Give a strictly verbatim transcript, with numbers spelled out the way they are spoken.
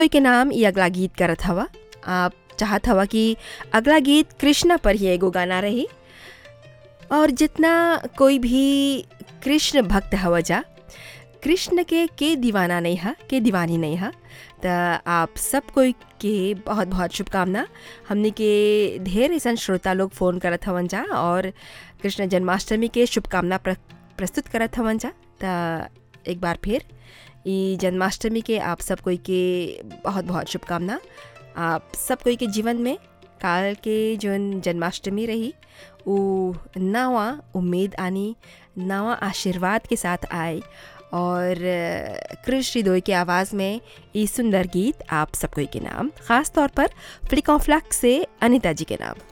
कोई के नाम ये अगला गीत करत हवा। आप चाहत हवा कि अगला गीत कृष्णा पर ही एगो गाना रही, और जितना कोई भी कृष्ण भक्त हवा जा, कृष्ण के के दीवाना नहीं है, के दीवानी नहीं है, तो आप सब कोई के बहुत बहुत शुभकामना। हमने के ढेर ऐसा श्रोता लोग फ़ोन करत हवन जा और कृष्ण जन्माष्टमी के शुभकामना प्र, प्रस्तुत करत हवन जा। तो एक बार फिर ई जन्माष्टमी के आप सब कोई के बहुत बहुत शुभकामना। आप सब कोई के जीवन में काल के जोन जन्माष्टमी रही वो नवा उम्मीद आनी, नवा आशीर्वाद के साथ आए, और कृष हृदय की आवाज़ में ये सुंदर गीत आप सब कोई के नाम, ख़ास तौर पर फ्लिक ऑन फ्लैक से अनीता जी के नाम।